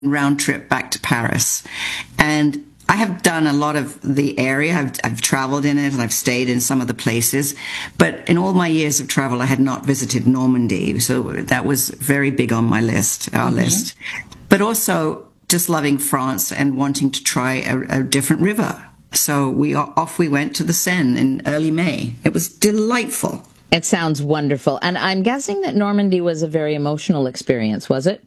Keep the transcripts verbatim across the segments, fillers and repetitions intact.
round trip back to Paris. And I have done a lot of the area. I've, I've traveled in it and I've stayed in some of the places. But in all my years of travel, I had not visited Normandy. So that was very big on my list, our mm-hmm. list. But also just loving France and wanting to try a, a different river. So we off we went to the Seine in early May. It was delightful. It sounds wonderful. And I'm guessing that Normandy was a very emotional experience, was it?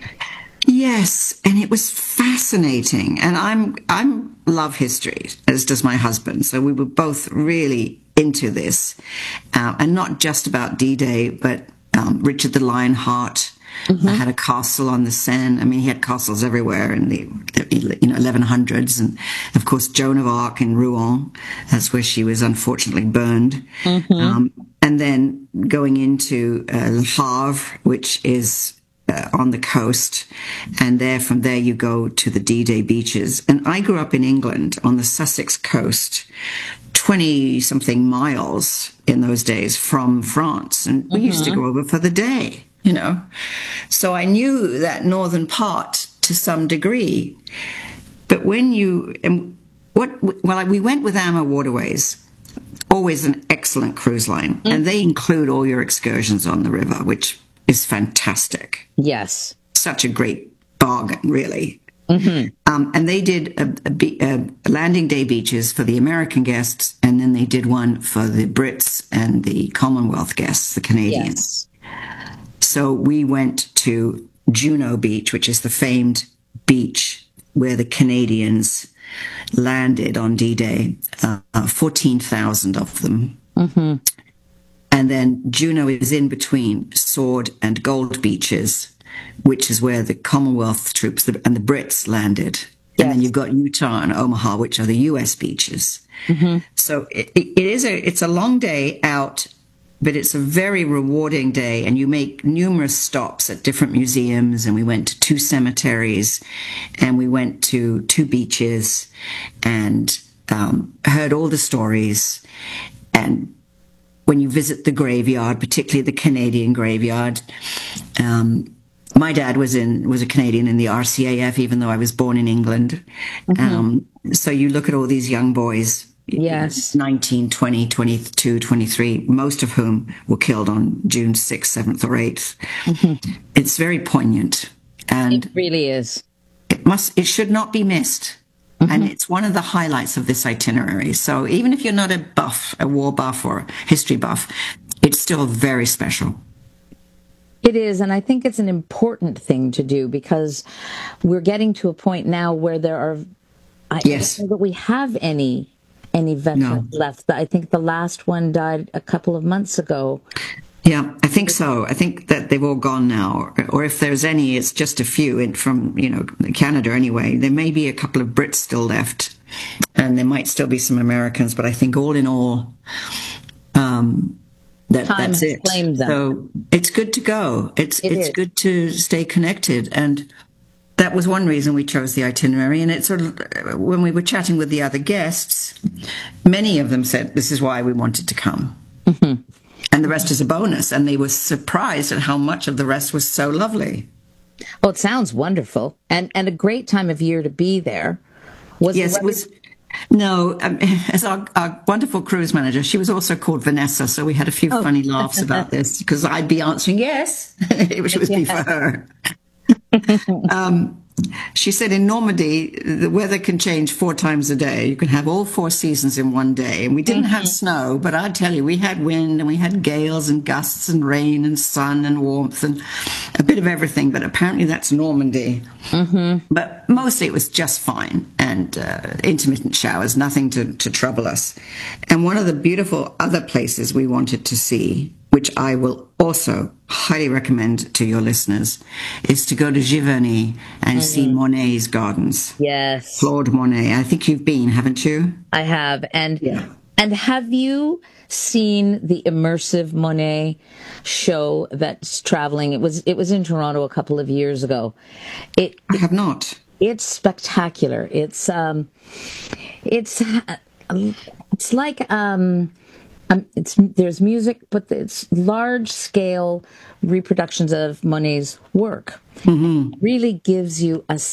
Yes, and it was fascinating. And I'm I'm love history, as does my husband. So we were both really into this, uh, and not just about D-Day, but um, Richard the Lionheart. Mm-hmm. had a castle on the Seine. I mean, he had castles everywhere in the, you know, eleven hundreds, and of course Joan of Arc in Rouen. That's where she was unfortunately burned. Mm-hmm. Um, and then going into uh, Le Havre, which is Uh, on the coast, and there from there you go to the D-Day beaches. And I grew up in England on the Sussex coast, twenty something miles in those days from France, and we mm-hmm. used to go over for the day, you know. So I knew that northern part to some degree. But when you and what well we went with AMA Waterways, always an excellent cruise line, mm-hmm. and they include all your excursions on the river, which is fantastic. Yes. Such a great bargain, really. Mm-hmm. Um, and they did a, a, a landing day beaches for the American guests, and then they did one for the Brits and the Commonwealth guests, the Canadians. Yes. So we went to Juno Beach, which is the famed beach where the Canadians landed on D-Day, uh, fourteen thousand of them. Mm-hmm. And then Juno is in between Sword and Gold beaches, which is where the Commonwealth troops and the Brits landed. Yes. And then you've got Utah and Omaha, which are the U S beaches. Mm-hmm. So it, it is a it's a long day out, but it's a very rewarding day. And you make numerous stops at different museums. And we went to two cemeteries, and we went to two beaches, and um, heard all the stories. And when you visit the graveyard, particularly the Canadian graveyard, um, my dad was in was a Canadian in the R C A F, even though I was born in England. Mm-hmm. Um, so you look at all these young boys, yes, nineteen, twenty, twenty-two, twenty-three, most of whom were killed on June sixth, seventh, or eighth. Mm-hmm. It's very poignant, and it really is. It must. It should not be missed. Mm-hmm. And it's one of the highlights of this itinerary. So even if you're not a buff, a war buff or a history buff, it's still very special. It is. And I think it's an important thing to do, because we're getting to a point now where there are, I yes. don't know that we have any, any veterans no. left. I think the last one died a couple of months ago. Yeah, I think so. I think that they've all gone now, or if there's any, it's just a few in, from, you know, Canada anyway. There may be a couple of Brits still left, and there might still be some Americans, but I think all in all, um, that, that's it. Them. So it's good to go. It's it it's is. good to stay connected, and that was one reason we chose the itinerary. And it's sort of, when we were chatting with the other guests, many of them said this is why we wanted to come. Mm-hmm. And the rest is a bonus. And they were surprised at how much of the rest was so lovely. Well, it sounds wonderful. And and a great time of year to be there. Was yes, it was. No, um, as our, our wonderful cruise manager, she was also called Vanessa. So we had a few oh. funny laughs about this, because I'd be answering yes, which would be for her. um, she said in Normandy, the weather can change four times a day. You can have all four seasons in one day. And we didn't mm-hmm. have snow, but I tell you, we had wind, and we had gales and gusts and rain and sun and warmth and a bit of everything. But apparently that's Normandy. Mm-hmm. But mostly it was just fine, and uh, intermittent showers, nothing to, to trouble us. And one of the beautiful other places we wanted to see, which I will also highly recommend to your listeners, is to go to Giverny and mm-hmm. see Monet's gardens. Yes. Claude Monet. I think you've been, haven't you? I have. And yeah. and have you seen the immersive Monet show that's traveling? It was it was in Toronto a couple of years ago. It I have not. It's spectacular. It's um it's it's like um Um, it's there's music, but it's large scale reproductions of Monet's work. Really gives you a